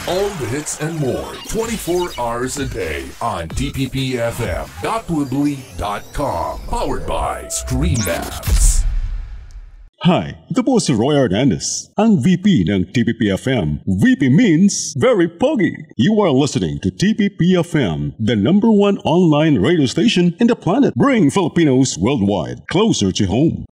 All the hits and more 24 hours a day on tppfm.weebly.com. Powered by StreamLabs. Hi, ito po si Roy Hernandez, ang VP ng TPP-FM. VP means very pogi. You are listening to TPP-FM, the #1 online radio station in the planet. Bring Filipinos worldwide closer to home.